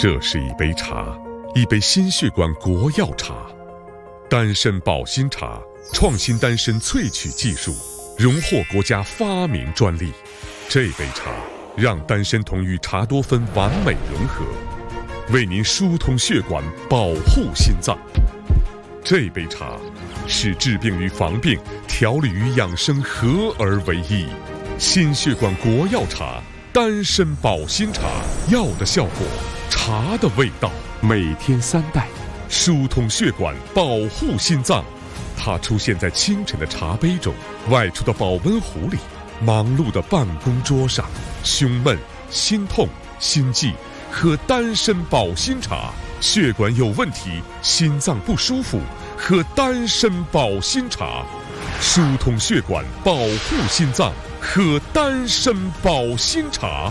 这是一杯茶，一杯心血管国药茶，丹参保心茶，创新丹参萃取技术，荣获国家发明专利。这杯茶让丹参酮与茶多酚完美融合，为您疏通血管，保护心脏。这杯茶是治病与防病、调理与养生合而为一。心血管国药茶，丹参保心茶，药的效果，茶的味道。每天3袋，疏通血管，保护心脏。它出现在清晨的茶杯中，外出的保温壶里，忙碌的办公桌上。胸闷、心痛、心悸，喝丹参保心茶；血管有问题，心脏不舒服，喝丹参保心茶。疏通血管，保护心脏，喝丹参保心茶。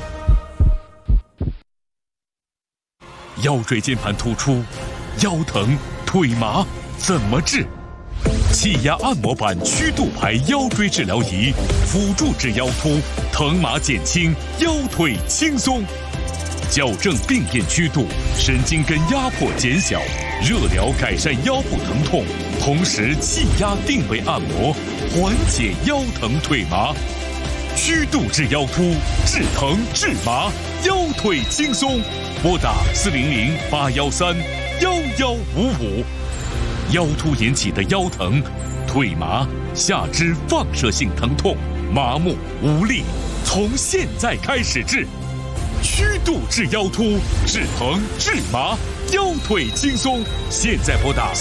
腰椎间盘突出、腰疼、腿麻怎么治？气压按摩板曲度牌腰椎治疗仪，辅助治腰突，疼麻减轻，腰腿轻松。矫正病变曲度，神经根压迫减小，热疗改善腰部疼痛，同时气压定位按摩，缓解腰疼腿麻。曲度治腰突，治疼治麻，腰腿轻松。拨打400-813-1155。腰突引起的腰疼、腿麻、下肢放射性疼痛、麻木、无力，从现在开始治。曲度治腰突，治疼治麻，腰腿轻松。现在拨打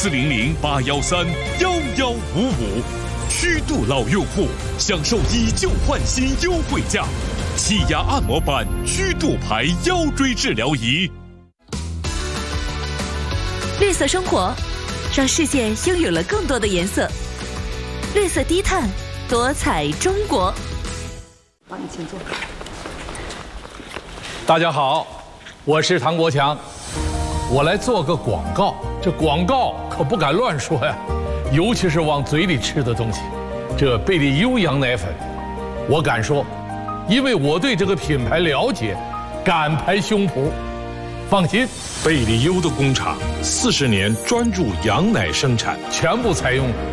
400-813-1155。曲度老用户享受以旧换新优惠价，气压按摩板曲度牌腰椎治疗仪。 绿色生活，让世界拥有了更多的颜色。绿色低碳，多彩中国。 好，你请坐。 大家好，我是唐国强，我来做个广告。这广告可不敢乱说呀，尤其是往嘴里吃的东西。这贝利优羊奶粉，我敢说，因为我对这个品牌了解，敢拍胸脯。放心， 贝利优的工厂40年专注羊奶生产， 全部采用